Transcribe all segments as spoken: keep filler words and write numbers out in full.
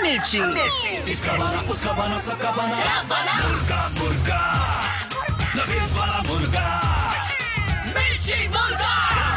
मिर्ची। इसका बना उसका बना सबका बना मुर्गा मुर्गा नवीद वाला मुर्गा मिर्ची मुर्गा।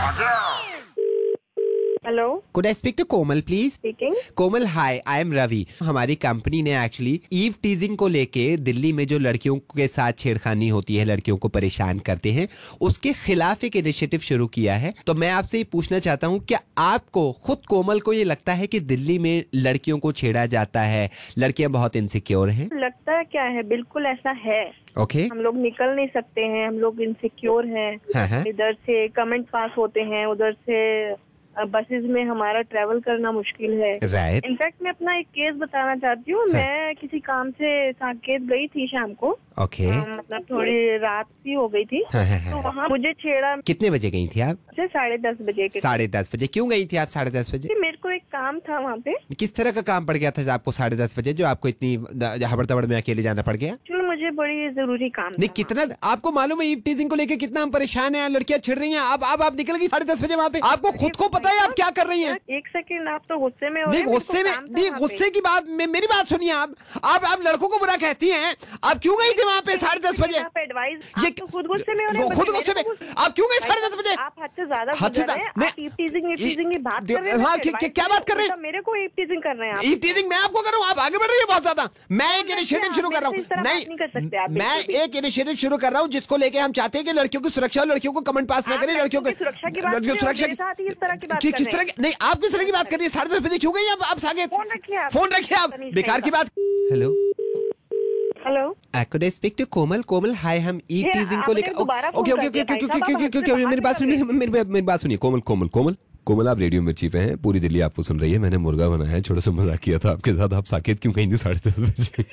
Hello, Could I speak to Komal please? Speaking. Komal hi, I am Ravi. हमारी कंपनी ने एक्चुअली ईव टीजिंग को लेके दिल्ली में जो लड़कियों के साथ छेड़खानी होती है, लड़कियों को परेशान करते हैं, उसके खिलाफ एक इनिशिएटिव शुरू किया है। तो मैं आपसे ये पूछना चाहता हूँ, क्या आपको खुद कोमल को ये लगता है कि दिल्ली में लड़कियों को छेड़ा जाता है, लड़कियां बहुत इनसिक्योर हैं? लगता है क्या है, बिल्कुल ऐसा है। ओके हम लोग निकल नहीं सकते हैं, हम लोग इनसिक्योर हैं। हाँ, हाँ। इधर से कमेंट पास होते हैं, उधर से बसेस में हमारा ट्रेवल करना मुश्किल है। राइट। इनफैक्ट मैं अपना एक केस बताना चाहती हूँ। मैं किसी काम से साकेत गई थी शाम को। ओके। अ, मतलब थोड़ी रात भी हो गई थी। हाँ, हाँ, हाँ। तो वहाँ मुझे छेड़ा। कितने बजे गई थी आप? से साढ़े दस बजे के। साढ़े दस बजे। क्यों गई थी आप साढ़े दस बजे? मेरे को एक काम था वहाँ पे। किस तरह का काम पड़ गया था आपको साढ़े दस बजे, जो आपको इतनी हबड़ तबड़ में अकेले जाना पड़ गया? चलो, मुझे बड़ी जरूरी काम नहीं, था। कितना आपको मालूम है ईव टीजिंग को लेके कितना हम परेशान हैं, लड़कियां छिड़ रही हैं। आप आप आप निकल गई साढ़े दस बजे वहाँ पे। आपको खुद को पता है आप क्या कर रही हैं? एक सेकंड, आप तो गुस्से में हो नहीं, रहे हैं, गुस्से में मेरे को काम था नहीं, वहाँ गुस्से पे। की बात मे, मेरी बात सुनिए। आप आप आप लड़कों को बुरा कहती हैं। आप क्यों गई थी वहाँ पे साढ़े दस बजे? आप एडवाइस, ये आप तो खुद गुस्से में हो रहे हैं, खुद बल्कि गुस्से में मेरे को- आप क्यों गई साढ़े दस बजे? आप हद से ज्यादा हद से गुस्से हैं। नहीं, आप ईव टीजिंग ईव टीजिंग की बात दे- कर रहे हैं। हाँ, मैं क्या- क्या- advice क्या बात कर रहे हैं? तो मेरे को ईव टीजिंग कर रहे हैं आप। ईव टीजिंग मैं आपको करूँ? आप आगे बढ़ रही है बहुत ज्यादा। मैं एक नहीं, इनिशिएटिव आप शुरू कर रहा मेरे से इस तरह हूँ। बात नहीं कर सकते आप मैं बिल्कुल भी। एक इनिशिएटिव शुरू कर रहा हूँ जिसको लेके हम चाहते हैं कि लड़कियों की सुरक्षा और लड़कियों को कमेंट पास न आप करें। लड़कियों लड़कियों की सुरक्षा की बात लड़कियों कर रहे हो, सुरक्षा मेरे साथ ही इस तरह की बात कि- कर किस रहे तरह की नहीं, आप किस तरह की बात कर रही है? साढ़े दस बजे क्यों गई आप? आप सागे फोन रखिए आप। फोन रखिए आप, तमीज़ बेकार नहीं की बात। Hello, hello, Could I speak to कोमल? कोमल हाय, हम ईव ये टीजिंग को आपने लेकर दोबारा फोन ओके ओके कर ओके दिया ओके भाई ओके साहब, ओके आप ओके हमसे मेरी बात बात सुनिए, नहीं मेरी मेरी बात सुनिए। कोमल कोमल कोमल कोमल आप रेडियो मिर्ची पे हैं, पूरी दिल्ली आपको सुन रही है। मैंने मुर्गा बनाया है, छोटा सा मजाक किया था आपके साथ। आप साकेत क्यों कहीं थी साढ़े दस बजे?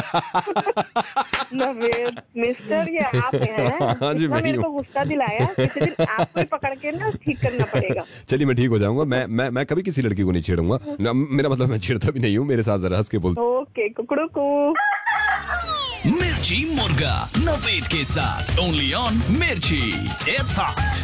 नवेद मिस्टर, ये आप हैं? हाँ जी, इतना मैं ही मेरे को हूँ। गुस्सा दिलाया, किसी दिन आपको ही पकड़ के ना ठीक करना पड़ेगा। चलिए मैं ठीक हो जाऊंगा। मैं मैं मैं कभी किसी लड़की को नहीं छेड़ूंगा। न- मेरा मतलब मैं छेड़ता भी नहीं हूँ। मेरे साथ जरा हंस के बोल। ओके, कुकड़ू को। मिर्ची मुर्गा नवीद के साथ ओनली ऑन मिर्ची। It's hot.